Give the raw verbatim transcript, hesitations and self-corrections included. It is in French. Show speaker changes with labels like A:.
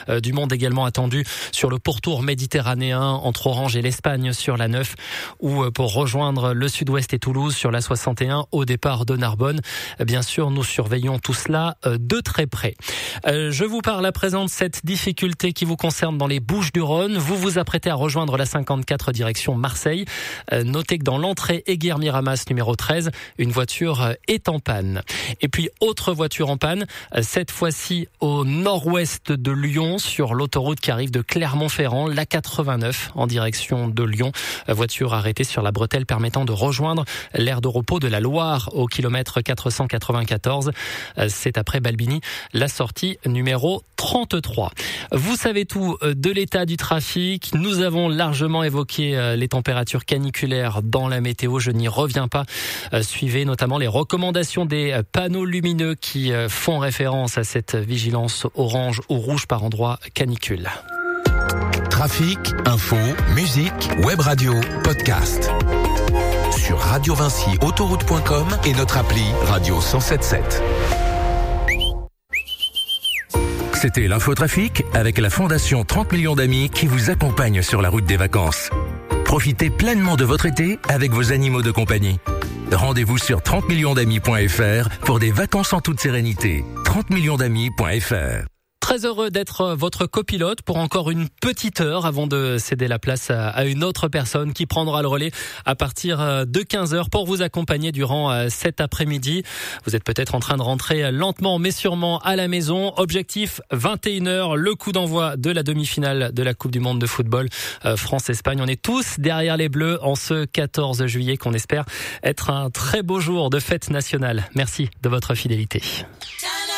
A: Euh, du monde également attendu sur le pourtour méditerranéen entre Orange et l'Espagne sur la neuf ou euh, pour rejoindre le sud-ouest et Toulouse sur la soixante et un au départ de Narbonne. Bien sûr, nous surveillons tout cela euh, de très près. Euh, je vous parle à présent de cette difficulté qui vous concerne dans les Bouches-du-Rhône. Vous vous apprêtez à rejoindre la cinquante-quatre direction Marseille. Euh, notez que dans l'entrée Aiguière-Miramas numéro treize, une voiture est en panne. Et puis, autre voiture en panne, euh, cette fois-ci au nord-ouest de Lyon, sur l'autoroute qui arrive de Clermont-Ferrand, la quatre-vingt-neuf en direction de Lyon. Euh, voiture arrêtée sur la bretelle permettant de rejoindre l'aire de repos de la Loire au kilomètre quatre cent quatre-vingt-quatorze. Euh, c'est après Balbini, la sortie numéro trente-trois. Vous savez tout de l'état du trafic. Nous avons largement évoqué les températures caniculaires dans la météo. Je n'y reviens pas. Suivez notamment les recommandations des panneaux lumineux qui font référence à cette vigilance orange ou rouge par endroit canicule.
B: Trafic, info, musique, web radio, podcast. Sur radio vinci autoroute point com et notre appli Radio cent sept sept. C'était l'infotrafic avec la Fondation trente millions d'amis qui vous accompagne sur la route des vacances. Profitez pleinement de votre été avec vos animaux de compagnie. Rendez-vous sur trente millions d'amis point f r pour des vacances en toute sérénité. trente millions d'amis point f r.
A: Très heureux d'être votre copilote pour encore une petite heure avant de céder la place à une autre personne qui prendra le relais à partir de quinze heures pour vous accompagner durant cet après-midi. Vous êtes peut-être en train de rentrer lentement mais sûrement à la maison. Objectif vingt et une heures, le coup d'envoi de la demi-finale de la Coupe du Monde de football France-Espagne. On est tous derrière les Bleus en ce quatorze juillet qu'on espère être un très beau jour de fête nationale. Merci de votre fidélité.